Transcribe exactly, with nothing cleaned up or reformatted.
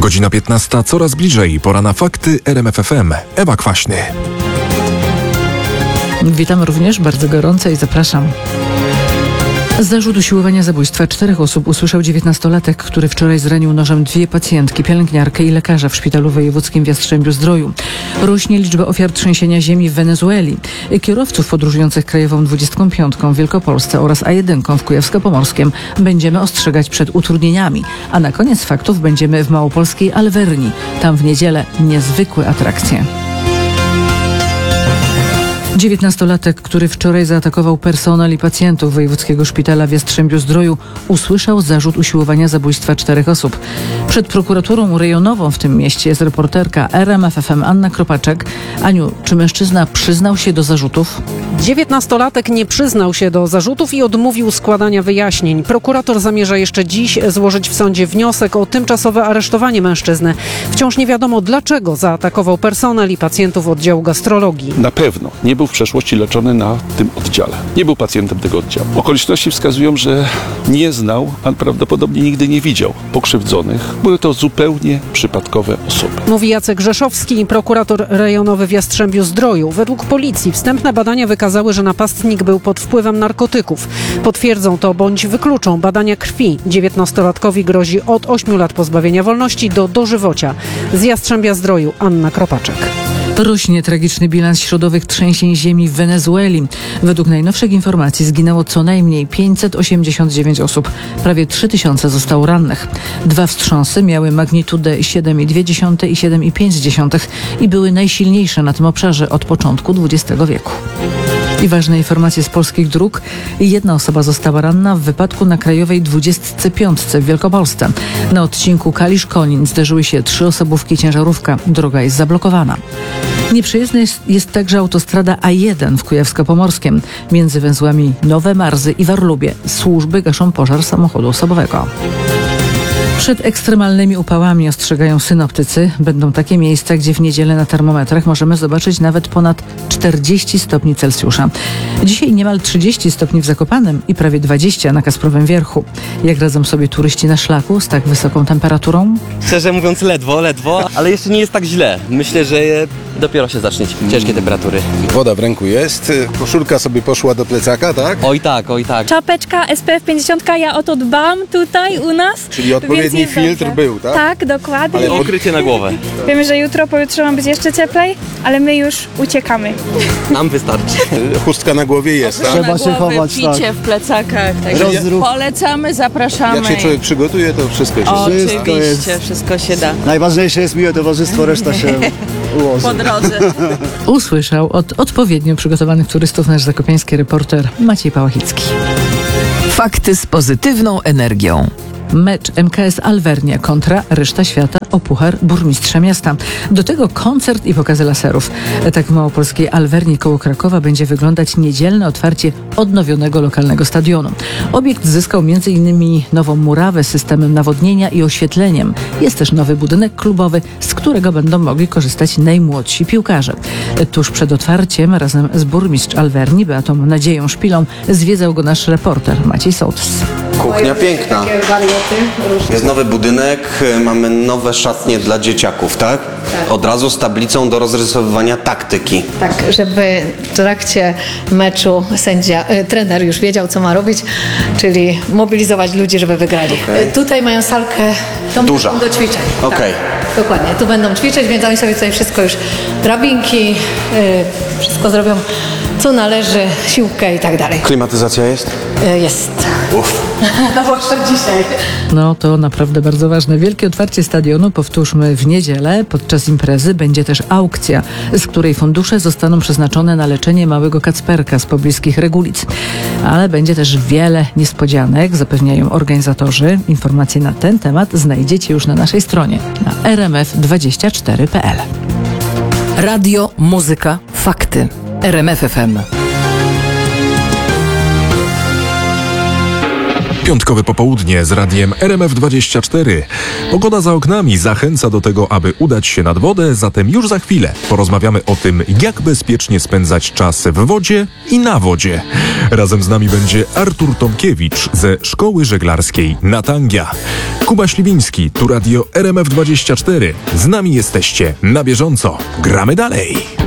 Godzina piętnasta, coraz bliżej. Pora na fakty R M F F M. Ewa Kwaśny. Witam również bardzo gorąco i zapraszam. Zarzut usiłowania zabójstwa czterech osób usłyszał dziewiętnastolatek, który wczoraj zranił nożem dwie pacjentki, pielęgniarkę i lekarza w szpitalu wojewódzkim w Jastrzębiu-Zdroju. Rośnie liczba ofiar trzęsienia ziemi w Wenezueli. Kierowców podróżujących krajową dwudziestką piątką w Wielkopolsce oraz A jeden w Kujawsko-Pomorskiem będziemy ostrzegać przed utrudnieniami. A na koniec faktów będziemy w małopolskiej Alwernii. Tam w niedzielę niezwykłe atrakcje. dziewiętnastolatek, który wczoraj zaatakował personel i pacjentów wojewódzkiego szpitala w Jastrzębiu-Zdroju, usłyszał zarzut usiłowania zabójstwa czterech osób. Przed prokuraturą rejonową w tym mieście jest reporterka R M F F M Anna Kropaczek. Aniu, czy mężczyzna przyznał się do zarzutów? dziewiętnastolatek nie przyznał się do zarzutów i odmówił składania wyjaśnień. Prokurator zamierza jeszcze dziś złożyć w sądzie wniosek o tymczasowe aresztowanie mężczyzny. Wciąż nie wiadomo, dlaczego zaatakował personel i pacjentów oddziału gastrologii. Na pewno nie był w przeszłości leczony na tym oddziale. Nie był pacjentem tego oddziału. Okoliczności wskazują, że nie znał, a prawdopodobnie nigdy nie widział pokrzywdzonych. Były to zupełnie przypadkowe osoby. Mówi Jacek Rzeszowski, prokurator rejonowy w Jastrzębiu-Zdroju. Według policji wstępne badania wykazały, że napastnik był pod wpływem narkotyków. Potwierdzą to bądź wykluczą badania krwi. dziewiętnastolatkowi grozi od ośmiu lat pozbawienia wolności do dożywocia. Z Jastrzębia-Zdroju Anna Kropaczek. Rośnie tragiczny bilans środowych trzęsień ziemi w Wenezueli. Według najnowszych informacji zginęło co najmniej pięćset osiemdziesiąt dziewięć osób. Prawie trzy tysiące zostało rannych. Dwa wstrząsy miały magnitudę siedem i dwie dziesiąte i siedem i pięć dziesiątych i były najsilniejsze na tym obszarze od początku dwudziestego wieku. I ważne informacje z polskich dróg. Jedna osoba została ranna w wypadku na krajowej dwudziestce piątce w Wielkopolsce. Na odcinku Kalisz-Konin zderzyły się trzy osobówki i ciężarówka. Droga jest zablokowana. Nieprzejezdna jest, jest także autostrada A jeden w Kujawsko-Pomorskiem. Między węzłami Nowe Marzy i Warlubie służby gaszą pożar samochodu osobowego. Przed ekstremalnymi upałami ostrzegają synoptycy. Będą takie miejsca, gdzie w niedzielę na termometrach możemy zobaczyć nawet ponad czterdzieści stopni Celsjusza. Dzisiaj niemal trzydzieści stopni w Zakopanem i prawie dwadzieścia na Kasprowym Wierchu. Jak radzą sobie turyści na szlaku z tak wysoką temperaturą? Szczerze mówiąc ledwo, ledwo, ale jeszcze nie jest tak źle. Myślę, że dopiero się zacznie ciężkie temperatury. Woda w ręku jest, koszulka sobie poszła do plecaka, tak? Oj tak, oj tak. Czapeczka S P F pięćdziesiąt, ja o to dbam tutaj u nas. Czyli odpowiedni filtr dobrze. był, tak? Tak, dokładnie. Ale Okrycie na głowę. Wiemy, że jutro, pojutrze ma być jeszcze cieplej, ale my już uciekamy. Nam wystarczy. Chustka na głowie jest, tak? Trzeba się chować, picie tak. w plecakach. Także Rozruch. polecamy, zapraszamy. Jak się człowiek przygotuje, to wszystko się O, dzieje. Wszystko Oczywiście, jest. wszystko się da. Najważniejsze jest miłe towarzystwo, reszta się ułoży. Po drodze. Usłyszał od odpowiednio przygotowanych turystów nasz zakopiański reporter Maciej Pałachicki. Fakty z pozytywną energią. Mecz M K S Alwernia kontra reszta świata o puchar burmistrza miasta. Do tego koncert i pokazy laserów. Tak w małopolskiej Alwernii koło Krakowa będzie wyglądać niedzielne otwarcie odnowionego lokalnego stadionu. Obiekt zyskał między innymi nową murawę z systemem nawodnienia i oświetleniem. Jest też nowy budynek klubowy, z którego będą mogli korzystać najmłodsi piłkarze. Tuż przed otwarciem razem z burmistrz Alwernii Beatą Nadzieją Szpilą zwiedzał go nasz reporter Maciej Sołtys. Kuchnia piękna. Jest nowy budynek, mamy nowe szatnie dla dzieciaków, tak? Od razu z tablicą do rozrysowywania taktyki. Tak, żeby w trakcie meczu sędzia, y, trener już wiedział, co ma robić, czyli mobilizować ludzi, żeby wygrali. Okay. Y, tutaj mają salkę tą Duża. do ćwiczeń. Okej. Tak, dokładnie, tu będą ćwiczyć, więc oni sobie tutaj wszystko już, drabinki, y, wszystko zrobią, co należy, siłkę i tak dalej. Klimatyzacja jest? Y, jest. Uff. No właśnie dzisiaj. No to naprawdę bardzo ważne. Wielkie otwarcie stadionu powtórzmy w niedzielę. Podczas imprezy będzie też aukcja, z której fundusze zostaną przeznaczone na leczenie małego Kacperka z pobliskich Regulic. Ale będzie też wiele niespodzianek, zapewniają organizatorzy. Informacje na ten temat znajdziecie już na naszej stronie na r m f dwadzieścia cztery kropka p l. Radio, muzyka, fakty. R M F F M. Piątkowe popołudnie z radiem R M F dwadzieścia cztery. Pogoda za oknami zachęca do tego, aby udać się nad wodę, zatem już za chwilę porozmawiamy o tym, jak bezpiecznie spędzać czas w wodzie i na wodzie. Razem z nami będzie Artur Tomkiewicz ze Szkoły Żeglarskiej Natangia. Kuba Śliwiński, tu radio R M F dwadzieścia cztery. Z nami jesteście na bieżąco. Gramy dalej.